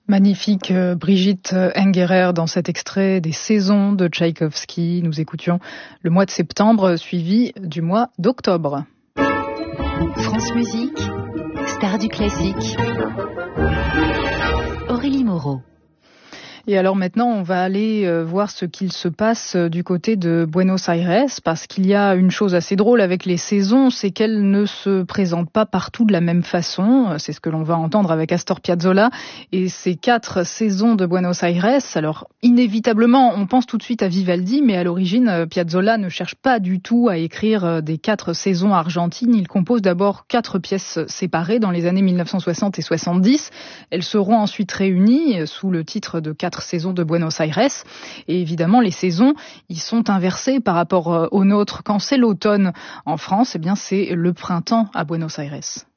Magnifique Brigitte Engerer dans cet extrait des saisons de Tchaïkovski. Nous écoutions le mois de septembre suivi du mois d'octobre. France Musique, star du classique. Aurélie Moreau. Et alors maintenant, on va aller voir ce qu'il se passe du côté de Buenos Aires, parce qu'il y a une chose assez drôle avec les saisons, c'est qu'elles ne se présentent pas partout de la même façon. C'est ce que l'on va entendre avec Astor Piazzolla et ces 4 saisons de Buenos Aires. Alors inévitablement, on pense tout de suite à Vivaldi, mais à l'origine, Piazzolla ne cherche pas du tout à écrire des 4 saisons argentines. Il compose d'abord 4 pièces séparées dans les années 1960 et 70. Elles seront ensuite réunies sous le titre de 4 saisons de Buenos Aires. Et évidemment, les saisons, ils sont inversés par rapport aux nôtres. Quand c'est l'automne en France, eh bien, c'est le printemps à Buenos Aires.